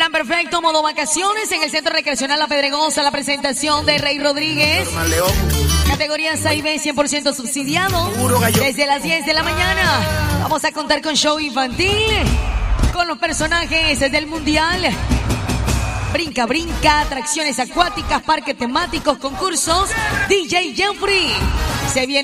Plan perfecto, modo vacaciones en el Centro Recreacional La Pedregosa. La presentación de Rey Rodríguez. Categoría 6B 100% subsidiado. Desde las 10 de la mañana. Vamos a contar con show infantil. Con los personajes del Mundial. Brinca, brinca, atracciones acuáticas, parques temáticos, concursos. DJ Jeffrey. Se viene